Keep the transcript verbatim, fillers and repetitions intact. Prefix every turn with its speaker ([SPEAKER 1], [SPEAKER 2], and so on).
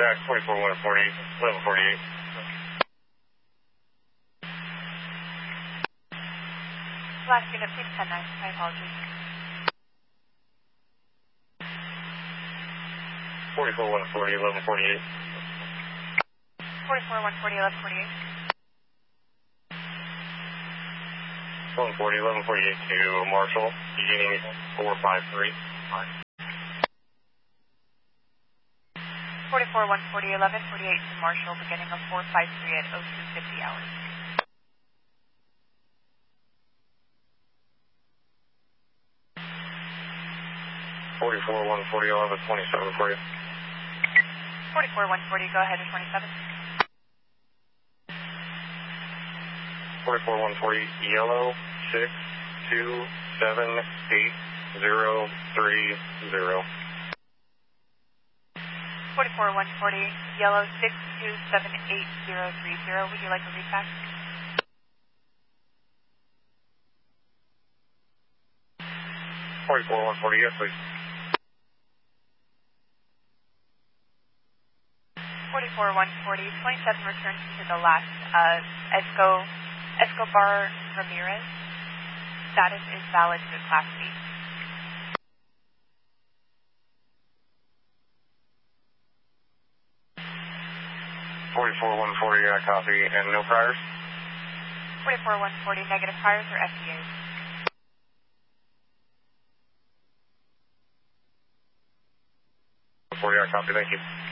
[SPEAKER 1] contact, twenty-four one forty, eleven forty-eight.
[SPEAKER 2] Last unit, please ten nine. My apologies.
[SPEAKER 1] forty-four one forty, eleven forty-eight.
[SPEAKER 2] forty-four one forty, eleven forty-eight.
[SPEAKER 1] eleven forty, eleven forty-eight to Marshall, beginning four five three.
[SPEAKER 2] forty-four one forty, eleven forty-eight to Marshall, beginning of four five three at oh two fifty hours.
[SPEAKER 1] forty-four one forty, eleven twenty-seven for you.
[SPEAKER 2] forty-four one forty, go ahead at twenty-seven.
[SPEAKER 1] forty-four one forty, yellow, six two seven eight zero three zero.
[SPEAKER 2] forty-four one forty, yellow, six two seven eight zero three zero. Would you like a repack?
[SPEAKER 1] forty-four one forty, yes, please.
[SPEAKER 2] forty-four one forty, twenty-seven returns to the last, uh, Esco, Escobar Ramirez. Status is valid to Class B.
[SPEAKER 1] forty-four one forty, I copy, and no priors?
[SPEAKER 2] forty-four one forty, negative priors or F D As?
[SPEAKER 1] forty, I copy, thank you.